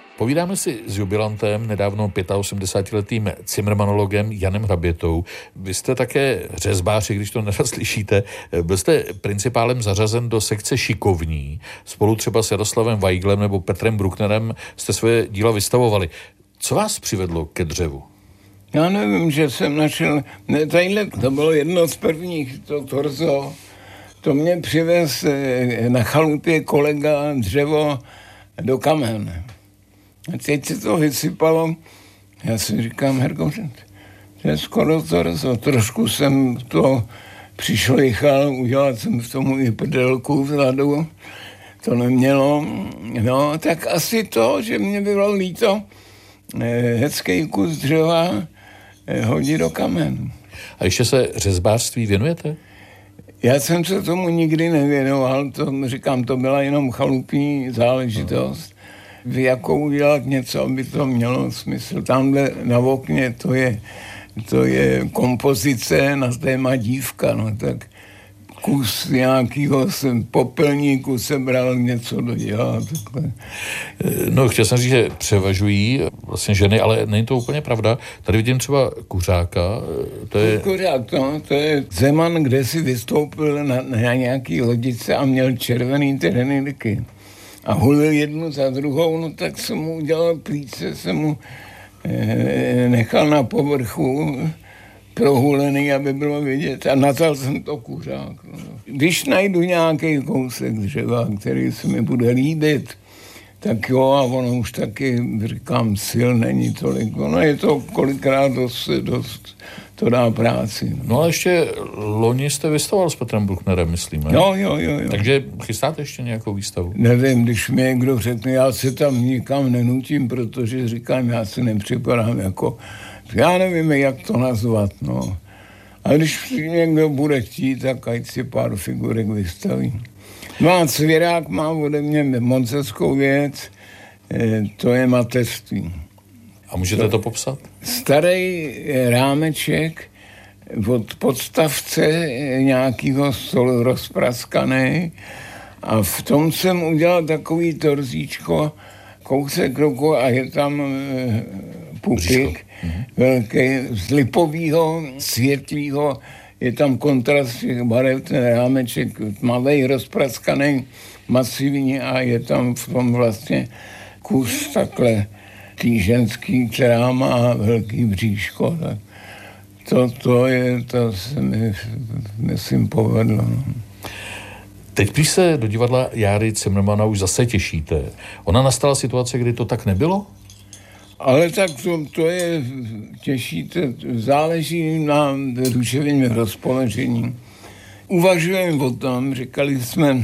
Povídáme si s jubilantem, nedávno 85letým cimrmanologem Janem Hrabětou. Vy jste také řezbář, když to nerad slyšíte. Byl jste principálem zařazen do sekce šikovní. Spolu třeba s Jaroslavem Weiglem nebo Petrem Brucknerem jste svoje díla vystavovali. Co vás přivedlo ke dřevu? Já nevím, že jsem našel... Tadyhle to bylo jedno z prvních, to torzo. To mě přivez na chalupě kolega dřevo do kamen. A teď se to vysypalo. Já si říkám, Herko, to je skoro torzo. Trošku jsem to přišlichal, udělal jsem v tomu i prdelku vzadu. To nemělo. No, tak asi to, že mě bylo líto hezký kus dřeva hodit do kamen. A ještě se řezbářství věnujete? Já jsem se tomu nikdy nevěnoval, to byla jenom chalupní záležitost. Jako udělat něco, aby to mělo smysl. Tamhle na okně to je kompozice na téma dívka, no tak kus nějakého popelníku sebral, něco dodělat. Takhle. No, chtěl jsem říct, že převažují vlastně ženy, ale není to úplně pravda. Tady vidím třeba Kuřáka. Kuřák, no, to je Zeman, kde si vystoupil na nějaký lodice a měl červený trenýrky. A hulil jednu za druhou, no tak jsem mu udělal plíce, jsem mu nechal na povrchu prohulený, aby bylo vidět. A nazval jsem to Kuřák. No. Když najdu nějaký kousek dřeva, který se mi bude líbit, tak jo, a ono už taky, říkám, sil není tolik. Ono je to kolikrát dost to dá práci. No ale ještě loni jste vystavoval s Petrem Brucknerem, myslím, ne? Jo. Takže chystáte ještě nějakou výstavu? Nevím, když mi někdo řekne, já se tam nikam nenutím, protože říkám, já se nepřipadám jako... Já nevím, jak to nazvat, no. A když někdo bude chtít, tak ať si pár figurek vystaví. No a Cvirák má ode mě moc hezkou věc, to je mateřství. A můžete to popsat? Starý rámeček od podstavce nějakého stolu rozpraskaný a v tom jsem udělal takový torzíčko, kousek ruku a je tam pupík velký, z lipovýho, světlýho, je tam kontrast těch barev, ten rámeček tmavej, rozpraskaný, masivní a je tam v tom vlastně kus takhle tý ženský, která má velký bříško. Tak to se mi, myslím, povedlo. Teď když se do divadla Járy Cimrmana už zase těšíte. Ona nastala situace, kdy to tak nebylo? Ale tak to je, těšíte, záleží na duševním rozpoložení. Uvažujeme o tom, říkali jsme,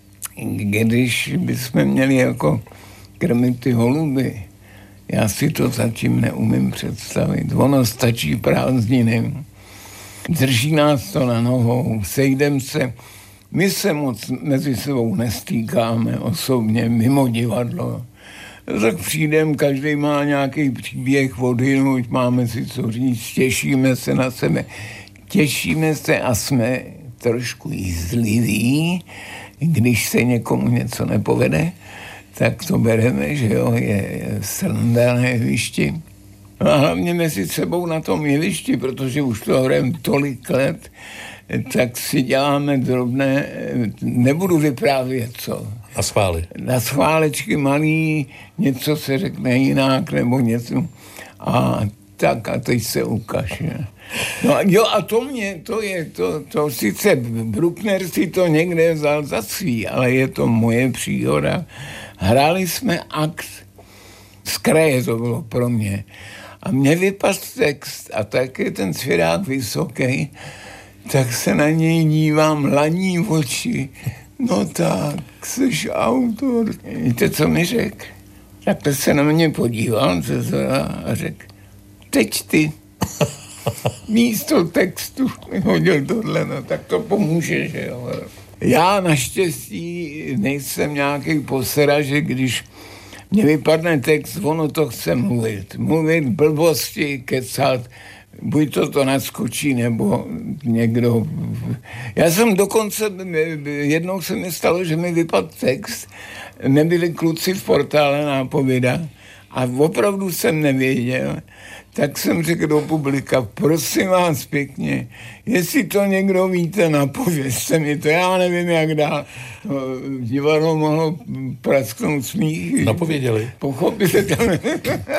když bychom měli jako krmit ty holuby, já si to zatím neumím představit. Ono stačí prázdniny. Drží nás to na nohou, sejdem se. My se moc mezi sebou nestýkáme osobně, mimo divadlo. Tak přijdem, každý má nějaký příběh odhynout, máme si co říct, těšíme se na sebe. Těšíme se a jsme trošku jízliví, když se někomu něco nepovede, tak to bereme, že jo, je sranda na jevišti. A hlavně mezi sebou na tom jevišti, protože už to hrajeme tolik let, tak si děláme drobné, nebudu vyprávět co. Na schvály. Na schválečky malý, něco se řekne jinak, nebo něco. A tak a teď se ukáže. No jo, a to sice Bruckner si to někde vzal za svý, ale je to moje příhoda. Hráli jsme akt, z kraje to bylo pro mě. A mě vypadl text a tak je ten Cvirák vysoký, tak se na něj dívám, laní oči. No tak, jsi autor. Víte, co mi řekl? Takhle se na mě podíval a řekl, teď ty. Místo textu hodil tohle, no tak to pomůže, že jo. Já naštěstí nejsem nějaký posera, že když mě vypadne text, ono to chce mluvit. Mluvit blbosti, kecat, buď to naskočí, nebo někdo... Já jsem dokonce, jednou se mi stalo, že mi vypadl text, nebyli kluci v portále nápověda, a opravdu jsem nevěděl, tak jsem řekl do publika, prosím vás pěkně, jestli to někdo víte, napovězte mi to, já nevím, jak dál. Divadlo mohlo prasknout smích. Napověděli. Pochopitelně.